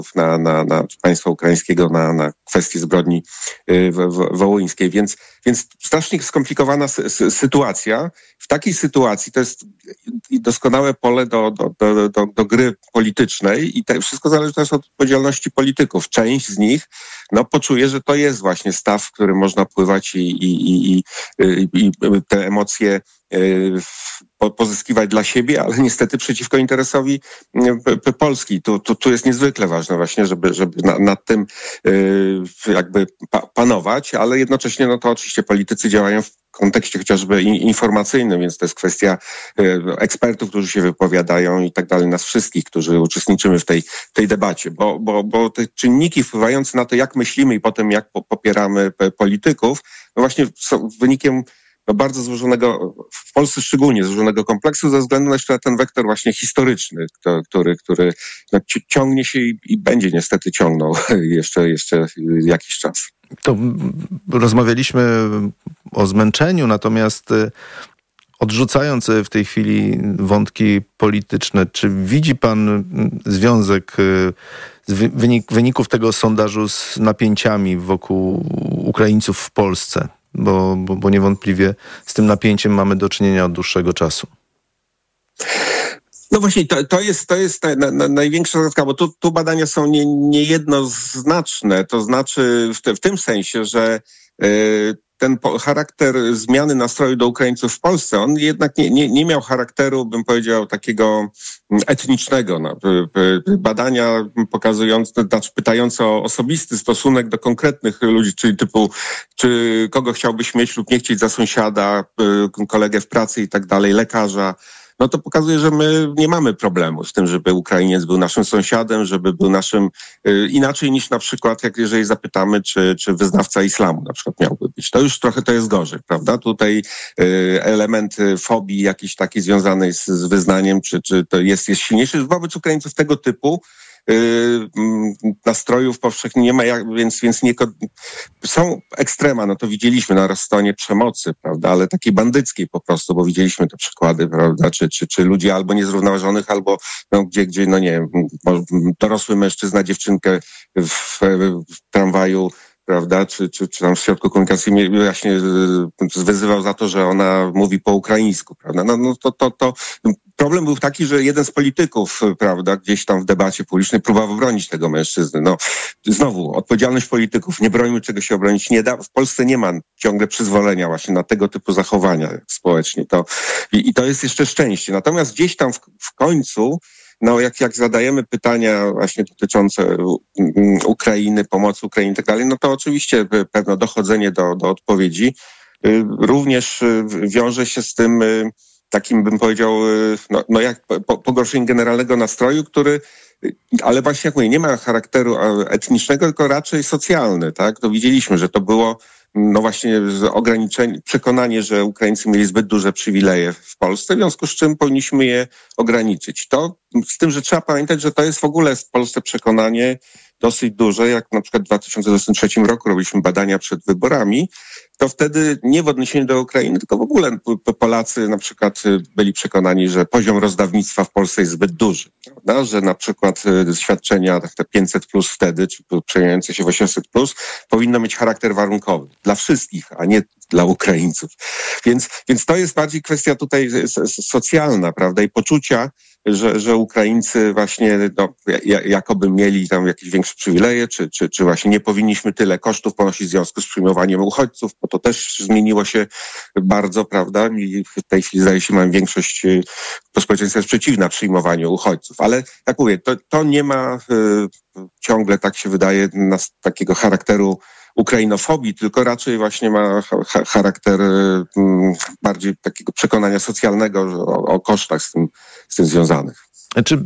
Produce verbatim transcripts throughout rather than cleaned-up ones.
na, na, na państwa ukraińskiego, na, na kwestię zbrodni wołyńskiej. Więc, więc strasznie skomplikowana sy- sytuacja. W takiej sytuacji to jest doskonałe pole do, do, do, do, do gry politycznej i te, wszystko zależy też od odpowiedzialności polityków. Część z nich no, poczuje, że to jest właśnie staw, w którym można pływać i, i, i, i, i te emocje pozyskiwać dla siebie, ale niestety przeciwko interesowi Polski. Tu, tu, tu jest niezwykle ważne właśnie, żeby, żeby na, nad tym jakby panować, ale jednocześnie no to oczywiście politycy działają w kontekście chociażby informacyjnym, więc to jest kwestia ekspertów, którzy się wypowiadają i tak dalej, nas wszystkich, którzy uczestniczymy w tej, tej debacie, bo, bo, bo te czynniki wpływające na to, jak myślimy i potem jak popieramy polityków, no właśnie są wynikiem no bardzo złożonego, w Polsce szczególnie złożonego kompleksu ze względu na jeszcze ten wektor właśnie historyczny, który, który no, ciągnie się i, i będzie niestety ciągnął jeszcze, jeszcze jakiś czas. To rozmawialiśmy o zmęczeniu, natomiast odrzucając w tej chwili wątki polityczne, czy widzi pan związek wynik, wyników tego sondażu z napięciami wokół Ukraińców w Polsce? Bo, bo, bo niewątpliwie z tym napięciem mamy do czynienia od dłuższego czasu. No właśnie, to, to jest, to jest na, na, największa zagadka, bo tu, tu badania są nie, niejednoznaczne, to znaczy w, te, w tym sensie, że yy, ten po, charakter zmiany nastroju do Ukraińców w Polsce, on jednak nie, nie, nie miał charakteru, bym powiedział, takiego etnicznego. No, badania pokazujące, znaczy pytające o osobisty stosunek do konkretnych ludzi, czyli typu, czy kogo chciałbyś mieć lub nie chcieć za sąsiada, kolegę w pracy i tak dalej, lekarza, no to pokazuje, że my nie mamy problemu z tym, żeby Ukrainiec był naszym sąsiadem, żeby był naszym y, inaczej niż na przykład, jak jeżeli zapytamy, czy, czy wyznawca islamu na przykład miałby być. To już trochę to jest gorzej, prawda? Tutaj y, element fobii jakiś taki związany z, z wyznaniem, czy, czy to jest, jest silniejszy. Wobec Ukraińców tego typu nastrojów powszechnie nie ma, więc, więc nie, są ekstrema, no to widzieliśmy na rozstonie przemocy, prawda, ale takiej bandyckiej po prostu, bo widzieliśmy te przykłady, prawda, czy, czy, czy ludzi albo niezrównoważonych, albo no, gdzie, gdzie, no nie wiem, dorosły mężczyzna, dziewczynkę w, w tramwaju, prawda, czy, czy, czy tam w środku komunikacji właśnie wyzywał za to, że ona mówi po ukraińsku, prawda, no, no to, to, to problem był taki, że jeden z polityków, prawda, gdzieś tam w debacie publicznej próbował bronić tego mężczyzny. No, znowu, odpowiedzialność polityków, nie brońmy, czego się obronić nie da. W Polsce nie ma ciągle przyzwolenia właśnie na tego typu zachowania społecznie. To, i, i to jest jeszcze szczęście. Natomiast gdzieś tam w, w końcu, no jak, jak zadajemy pytania właśnie dotyczące Ukrainy, pomocy Ukrainie i tak dalej, no to oczywiście pewne dochodzenie do, do odpowiedzi również wiąże się z tym takim, bym powiedział, no, no jak po, pogorszenie generalnego nastroju, który, ale właśnie jak mówię, nie ma charakteru etnicznego, tylko raczej socjalny, tak? To widzieliśmy, że to było no właśnie ograniczenie, przekonanie, że Ukraińcy mieli zbyt duże przywileje w Polsce, w związku z czym powinniśmy je ograniczyć. To z tym, że trzeba pamiętać, że to jest w ogóle w Polsce przekonanie dosyć duże, jak na przykład w dwa tysiące dwudziestym trzecim roku robiliśmy badania przed wyborami, to wtedy nie w odniesieniu do Ukrainy, tylko w ogóle Polacy na przykład byli przekonani, że poziom rozdawnictwa w Polsce jest zbyt duży, prawda? Że na przykład świadczenia te pięćset plus wtedy, czy przejmujące się w osiemset plus, powinno mieć charakter warunkowy dla wszystkich, a nie dla Ukraińców. Więc, więc to jest bardziej kwestia tutaj socjalna, prawda, i poczucia, że, że Ukraińcy właśnie no, jakoby mieli tam jakieś większe przywileje, czy, czy, czy właśnie nie powinniśmy tyle kosztów ponosić w związku z przyjmowaniem uchodźców, bo to też zmieniło się bardzo, prawda, i w tej chwili zdaje się, mam większość to społeczeństwa jest przeciwna przyjmowaniu uchodźców, ale jak mówię, to, to nie ma y, ciągle, tak się wydaje, nas, takiego charakteru ukrainofobii, tylko raczej właśnie ma cha- charakter y, bardziej takiego przekonania socjalnego o, o kosztach z tym, z tym związanych. Czy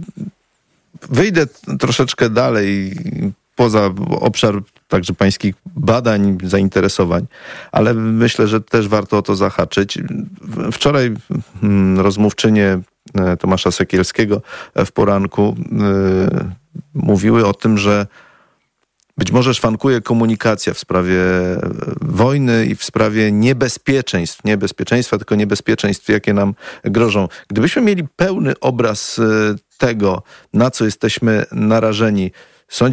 wyjdę troszeczkę dalej poza obszar także pańskich badań, zainteresowań, ale myślę, że też warto o to zahaczyć. Wczoraj hmm, rozmówczynie Tomasza Sekielskiego w poranku yy, mówiły o tym, że być może szwankuje komunikacja w sprawie wojny i w sprawie niebezpieczeństw. Nie bezpieczeństwa, tylko niebezpieczeństw, jakie nam grożą. Gdybyśmy mieli pełny obraz tego, na co jesteśmy narażeni,